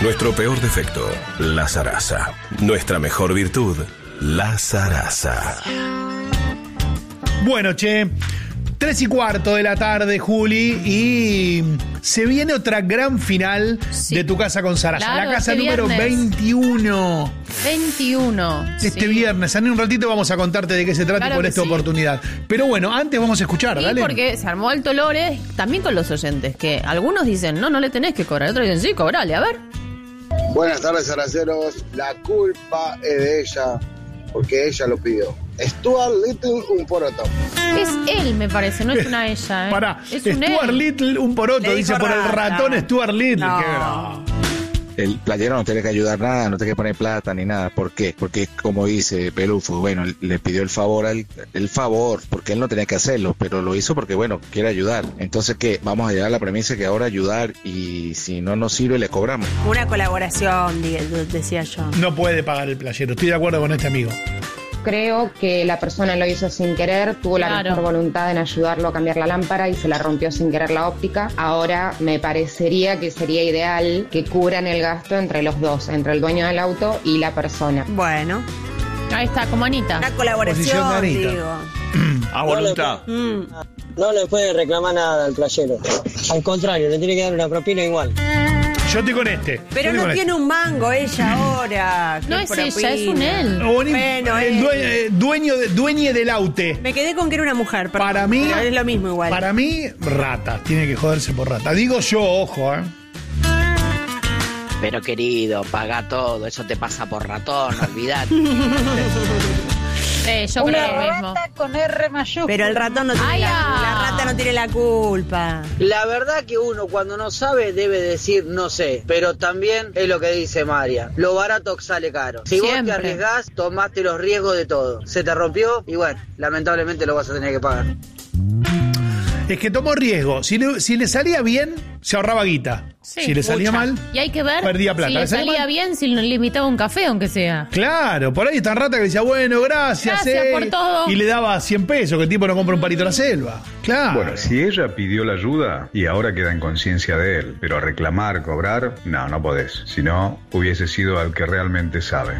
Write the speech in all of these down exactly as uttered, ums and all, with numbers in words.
Nuestro peor defecto, la zaraza. Nuestra mejor virtud, la zaraza. Bueno, che, tres y cuarto de la tarde, Juli, y se viene otra gran final sí. de Tu Casa con Zaraza. Claro, la casa este número viernes. veintiuno. veintiuno. Este sí. viernes. En un ratito vamos a contarte de qué se trata Claro y por que esta sí. oportunidad. Pero bueno, antes vamos a escuchar, Sí, dale. porque se armó alto lore también con los oyentes, que algunos dicen, no, no le tenés que cobrar. Otros dicen, sí, cobrale, a ver. Buenas tardes, zaraceros. La culpa es de ella, porque ella lo pidió. Stuart Little, un poroto. Es él, me parece, no es una ella. ¿eh? Pará, es un Stuart él. Little, un poroto, Le dice dijo por el rata. ratón Stuart Little. No. Qué bravo. El playero no tiene que ayudar nada, no tiene que poner plata ni nada. ¿Por qué? Porque, como dice Pelufo, bueno, le pidió el favor, al, el favor, porque él no tenía que hacerlo, pero lo hizo porque, bueno, quiere ayudar. Entonces, ¿qué? Vamos a llegar a la premisa que ahora ayudar y si no nos sirve, le cobramos. Una colaboración, decía yo. No puede pagar el playero, estoy de acuerdo con este amigo. Creo que la persona lo hizo sin querer, tuvo la Claro. mejor voluntad en ayudarlo a cambiar la lámpara y se la rompió sin querer la óptica. Ahora me parecería que sería ideal que cubran el gasto entre los dos, entre el dueño del auto y la persona. Bueno, Ahí está, como Anita. una Posición de colaboración, Anita. digo. A voluntad. Mm. No le puede reclamar nada al playero. Al contrario, le tiene que dar una propina igual. Yo estoy con este. Yo Pero estoy no con tiene un mango ella ahora. No Qué es propina. ella, es un él. este. Boni- Bueno, el él. dueño, eh, dueño, de- dueñe del aute. Me quedé con que era una mujer. Perdón, Para mí- pero es lo mismo igual. Para mí, rata. Tiene que joderse por rata. Digo yo, ojo, ¿eh? Pero querido, paga todo, eso te pasa por ratón, olvidate. Eh, yo creo lo mismo. Con R mayúscula. Pero el ratón no tiene Ay, la, ah. la rata no tiene la culpa. La verdad que uno cuando no sabe debe decir no sé, pero también es lo que dice María, lo barato sale caro. Si Siempre. vos te arriesgás, tomaste los riesgos de todo. Se te rompió y bueno, lamentablemente lo vas a tener que pagar. Es que tomó riesgo. Si le, si le salía bien, se ahorraba guita. Sí, si le salía mucha. mal, Y hay que ver perdía plata. si le ¿Le salía salía mal? bien, si le invitaba un café, aunque sea. claro, por ahí está rata que decía, bueno, gracias, Gracias eh. por todo. Y le daba cien pesos, que el tipo no compra un palito a la selva. Claro. Bueno, si ella pidió la ayuda y ahora queda en conciencia de él, pero reclamar, cobrar, no, no podés. Si no, hubiese sido al que realmente sabe.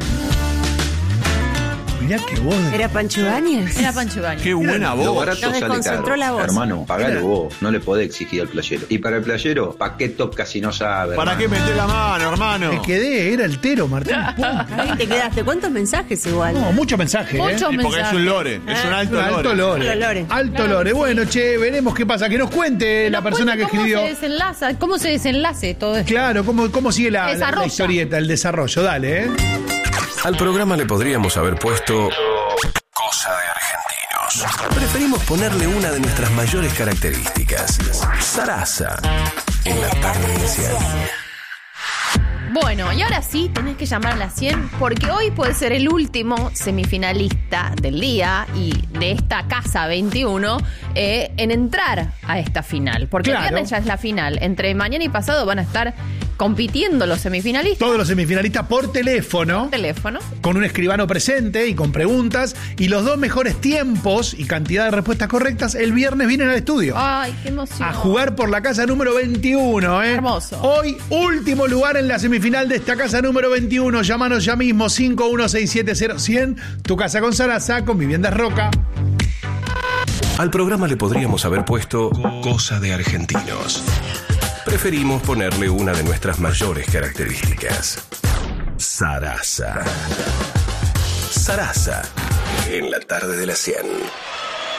Mirá que vos. ¿Era Pancho Ibáñez? Era Pancho Ibáñez. Qué buena Lo voz. barato Nos sale desconcentró caro. la voz. Hermano, pagalo Era- vos. No le podés exigir al playero. Y para el playero, ¿pa' qué toca si no sabe? ¿Para qué hermano? meter la mano, hermano? Me quedé, era el tero, Martín. Ahí te quedaste. ¿Cuántos mensajes igual? No, mucho mensaje, Muchos ¿eh? Y porque es un lore, es un alto, Alto lore. lore. Alto lore. Alto Claro lore. que sí. Bueno, che, veremos qué pasa. Que nos cuente la Nos persona que cuente escribió. ¿Cómo se desenlaza? ¿Cómo se desenlace todo esto? Claro, ¿cómo, cómo sigue la, la- la Desarrolla. historieta, el desarrollo? Dale, ¿eh? Al programa le podríamos haber puesto Cosa de Argentinos. Preferimos ponerle una de nuestras mayores características, zaraza, en la tarde inicial. Bueno, y ahora sí, tenés que llamar a las cien, porque hoy puede ser el último semifinalista del día y de esta casa veintiuno eh, en entrar a esta final. Porque Claro. el viernes ya es la final. Entre mañana y pasado van a estar compitiendo los semifinalistas Todos los semifinalistas por teléfono, por teléfono. con un escribano presente y con preguntas. Y los dos mejores tiempos y cantidad de respuestas correctas el viernes vienen al estudio. Ay, qué emoción. A jugar por la casa número veintiuno, ¿eh? Hermoso. Hoy, último lugar en la semifinal de esta casa número veintiuno. Llámanos ya mismo, cinco uno seis siete cero cien. Tu casa con Zaraza, con Viviendas Roca. Al programa le podríamos haber puesto Cosa de Argentinos. Preferimos ponerle una de nuestras mayores características, zaraza. Zaraza, en la tarde de las cien.